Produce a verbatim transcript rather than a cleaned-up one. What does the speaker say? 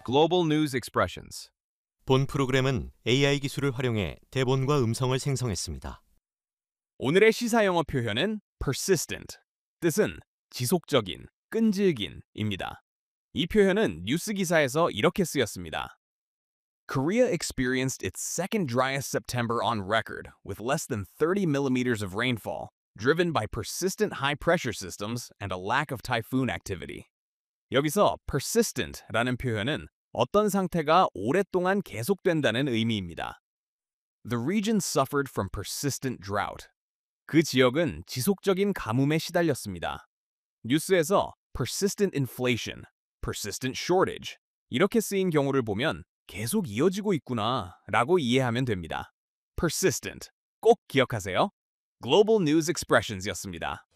Global News Expressions. 본 프로그램은 에이아이 기술을 활용해 대본과 음성을 생성했습니다. 오늘의 시사 영어 표현은 persistent, 뜻은 지속적인, 끈질긴입니다. 이 표현은 뉴스 기사에서 이렇게 쓰였습니다. Korea experienced its second driest September on record with less than thirty millimeters of rainfall, driven by persistent high-pressure systems and a lack of typhoon activity. 여기서 persistent라는 표현은 어떤 상태가 오랫동안 계속된다는 의미입니다. The region suffered from persistent drought. 그 지역은 지속적인 가뭄에 시달렸습니다. 뉴스에서 persistent inflation, persistent shortage 이렇게 쓰인 경우를 보면 계속 이어지고 있구나 라고 이해하면 됩니다. persistent, 꼭 기억하세요. Global News Expressions였습니다.